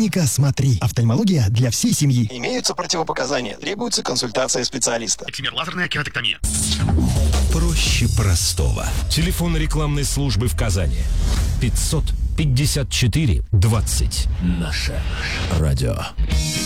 Клиника «Смотри». Офтальмология для всей семьи. Имеются противопоказания. Требуется консультация специалиста. Эксимер лазерная кератоктомия. Проще простого. Телефон рекламной службы в Казани. 554 20. Наше радио.